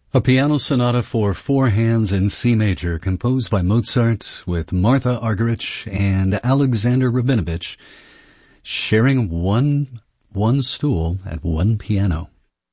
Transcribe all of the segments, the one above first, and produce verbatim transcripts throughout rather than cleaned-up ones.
A piano sonata for four hands in C major, composed by Mozart with Martha Argerich and Alexander Rabinovich, sharing one one stool at one piano.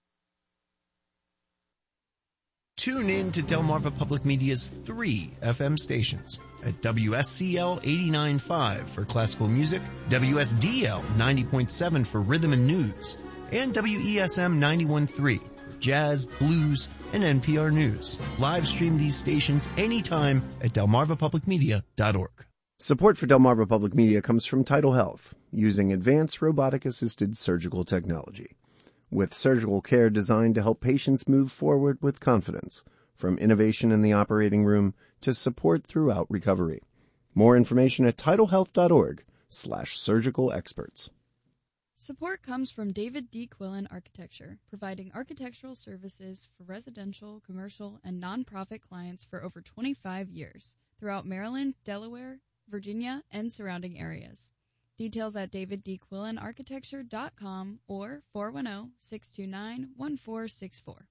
Tune in to Delmarva Public Media's three F M stations at W S C L eighty-nine point five for classical music, W S D L ninety point seven for rhythm and news, and W E S M ninety-one point three for jazz, blues, and N P R News. Live stream these stations anytime at delmarva public media dot org. Support for Delmarva Public Media comes from Tidal Health, using advanced robotic-assisted surgical technology. With surgical care designed to help patients move forward with confidence, from innovation in the operating room to support throughout recovery. More information at tidal health dot org slash surgical experts. Support comes from David D. Quillen Architecture, providing architectural services for residential, commercial, and nonprofit clients for over twenty-five years throughout Maryland, Delaware, Virginia, and surrounding areas. Details at david d quillen architecture dot com or four one zero, six two nine, one four six four.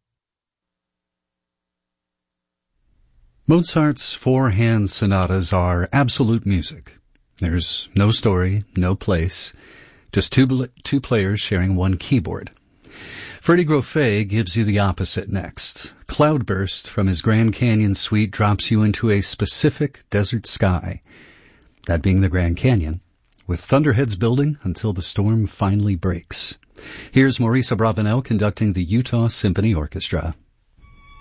Mozart's four-hand sonatas are absolute music. There's no story, no place, just two, two players sharing one keyboard. Freddie Grofé gives you the opposite next. Cloudburst from his Grand Canyon suite drops you into a specific desert sky, that being the Grand Canyon, with thunderheads building until the storm finally breaks. Here's Maurice Abravanel conducting the Utah Symphony Orchestra.